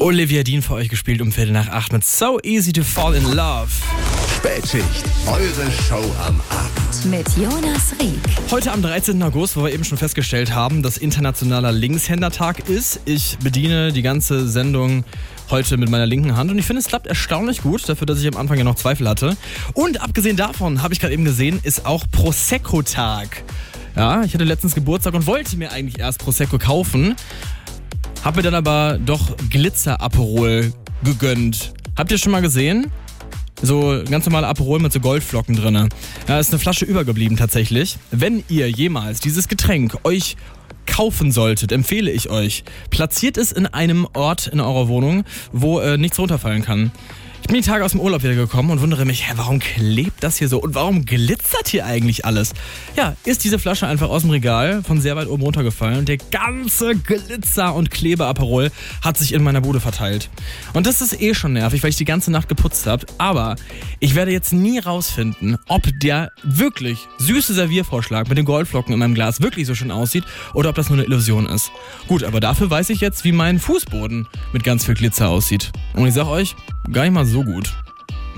Olivia Dean für euch gespielt um 7:45 mit So Easy to Fall in Love. Spätschicht, eure Show am Abend. Mit Jonas Rieck. Heute am 13. August, wo wir eben schon festgestellt haben, dass Internationaler Linkshändertag ist. Ich bediene die ganze Sendung heute mit meiner linken Hand und ich finde, es klappt erstaunlich gut, dafür, dass ich am Anfang ja noch Zweifel hatte. Und abgesehen davon, habe ich gerade eben gesehen, ist auch Prosecco-Tag. Ja, ich hatte letztens Geburtstag und wollte mir eigentlich erst Prosecco kaufen, habe mir dann aber doch Glitzer-Aperol gegönnt. Habt ihr schon mal gesehen? So ganz normale Aperol mit so Goldflocken drin. Ja, ist eine Flasche übergeblieben tatsächlich. Wenn ihr jemals dieses Getränk euch kaufen solltet, empfehle ich euch, platziert es in einem Ort in eurer Wohnung, wo nichts runterfallen kann. Ich bin die Tage aus dem Urlaub wieder gekommen und wundere mich, warum klebt das hier so und warum glitzert hier eigentlich alles? Ja, ist diese Flasche einfach aus dem Regal von sehr weit oben runtergefallen und der ganze Glitzer- und Klebeaperol hat sich in meiner Bude verteilt. Und das ist schon nervig, weil ich die ganze Nacht geputzt habe, aber ich werde jetzt nie rausfinden, ob der wirklich süße Serviervorschlag mit den Goldflocken in meinem Glas wirklich so schön aussieht oder ob das nur eine Illusion ist. Gut, aber dafür weiß ich jetzt, wie mein Fußboden mit ganz viel Glitzer aussieht. Und ich sag euch, gar nicht mal so gut.